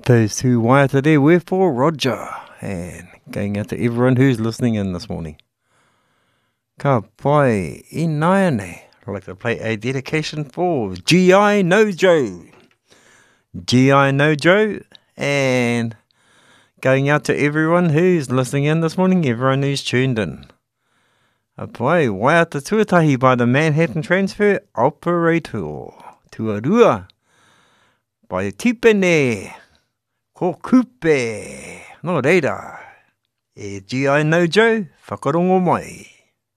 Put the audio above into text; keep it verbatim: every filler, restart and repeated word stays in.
Those two waiata there were for Roger. And going out to everyone who's listening in this morning. Ka pai I naiane. I'd like to play a dedication for G I Nojo. G I Nojo. And going out to everyone who's listening in this morning, everyone who's tuned in. A pai waiata tuatahi by the Manhattan Transfer Operator. Tuarua. By Tipene. Ko kupe. No reira. E G I Nojo, whakarongo mai.